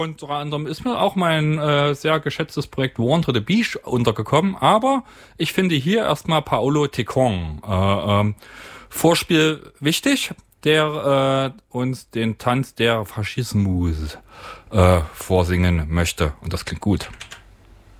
Unter anderem ist mir auch mein sehr geschätztes Projekt Wander the Beach untergekommen, aber ich finde hier erstmal Paolo Tecon Vorspiel wichtig, der uns den Tanz der Faschismus vorsingen möchte und das klingt gut.